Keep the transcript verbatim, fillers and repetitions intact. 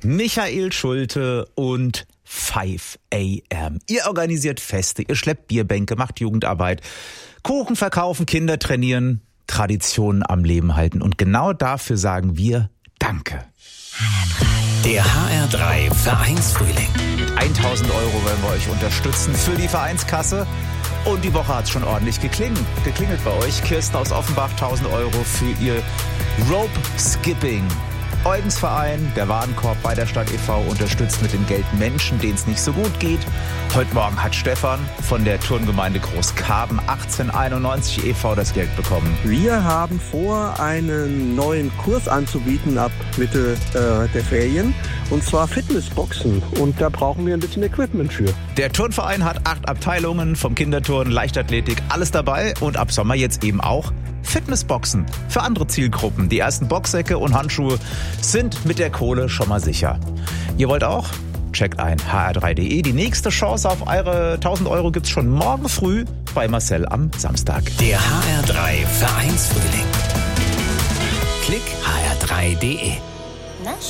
Michael Schulte und fünf a m. Ihr organisiert Feste, ihr schleppt Bierbänke, macht Jugendarbeit, Kuchen verkaufen, Kinder trainieren, Traditionen am Leben halten. Und genau dafür sagen wir Danke. Der H R drei Vereinsfrühling. Mit tausend Euro wollen wir euch unterstützen für die Vereinskasse. Und die Woche hat es schon ordentlich geklingelt, geklingelt bei euch. Kirsten aus Offenbach, tausend Euro für ihr Rope Skipping. Eugens Verein, der Warenkorb bei der Stadt e V, unterstützt mit dem Geld Menschen, denen es nicht so gut geht. Heute Morgen hat Stefan von der Turngemeinde Großkarben achtzehnhunderteinundneunzig e V das Geld bekommen. Wir haben vor, einen neuen Kurs anzubieten ab Mitte äh, der Ferien, und zwar Fitnessboxen. Und da brauchen wir ein bisschen Equipment für. Der Turnverein hat acht Abteilungen, vom Kinderturnen, Leichtathletik, alles dabei. Und ab Sommer jetzt eben auch Fitnessboxen für andere Zielgruppen. Die ersten Boxsäcke und Handschuhe sind mit der Kohle schon mal sicher. Ihr wollt auch? Checkt ein h r drei punkt d e. Die nächste Chance auf eure tausend Euro gibt's schon morgen früh bei Marcel am Samstag. Der H R drei Vereinsfrühling. Klick h r drei punkt d e.